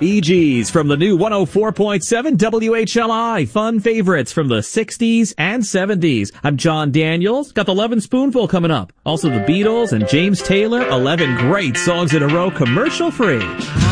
Bee Gees from the new 104.7 WHLI. Fun favorites from the 60s and 70s. I'm John Daniels. Got the Lovin' Spoonful coming up. Also the Beatles and James Taylor. 11 great songs in a row, commercial free.